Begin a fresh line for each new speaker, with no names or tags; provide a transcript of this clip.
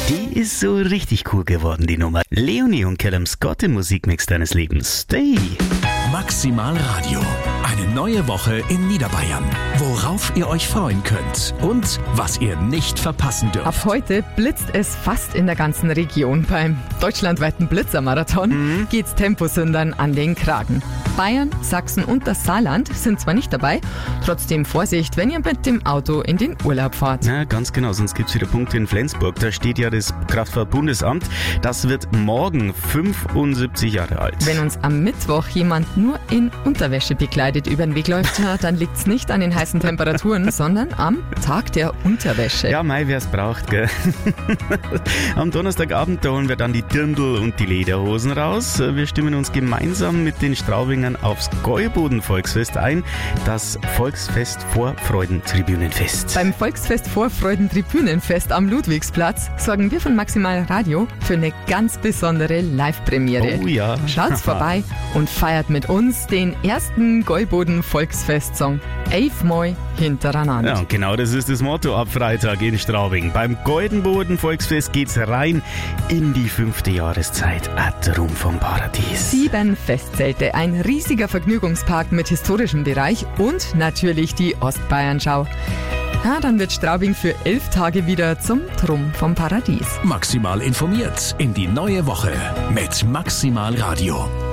Die ist so richtig cool geworden, die Nummer. Leonie und Callum Scott im Musikmix deines Lebens. Stay.
Maximal Radio. Eine neue Woche in Niederbayern. Worauf ihr euch freuen könnt und was ihr nicht verpassen dürft.
Ab heute blitzt es fast in der ganzen Region. Beim deutschlandweiten Blitzermarathon geht's Temposündern an den Kragen. Bayern, Sachsen und das Saarland sind zwar nicht dabei, trotzdem Vorsicht, wenn ihr mit dem Auto in den Urlaub fahrt.
Ja, ganz genau, sonst gibt's wieder Punkte in Flensburg. Da steht ja das Kraftfahrtbundesamt. Das wird morgen 75 Jahre alt.
Wenn uns am Mittwoch jemand nur in Unterwäsche bekleidet über den Weg läuft, dann liegt's nicht an den heißen Temperaturen, sondern am Tag der Unterwäsche.
Ja, Mai, wer's braucht, gell? Am Donnerstagabend, da holen wir dann die Dirndl und die Lederhosen raus. Wir stimmen uns gemeinsam mit den Straubingern aufs Gäuboden-Volksfest ein. Das Volksfest vor Freudentribünenfest.
Beim Volksfest vor Freudentribünenfest am Ludwigsplatz sorgen wir von Maximal Radio für eine ganz besondere Live-Premiere.
Oh ja.
Schaut's vorbei und feiert mit uns den ersten Gäuboden-Volksfest-Song. 11 Mal hintereinander.
Ja, und genau das ist das Motto ab Freitag in Straubing. Beim Gäuboden-Volksfest geht's rein in die 5. Jahreszeit. Atrum vom Paradies.
7 Festzelte, ein riesiger Vergnügungspark mit historischem Bereich und natürlich die Ostbayernschau. Ja, dann wird Straubing für 11 Tage wieder zum Trumm vom Paradies.
Maximal informiert in die neue Woche mit Maximal Radio.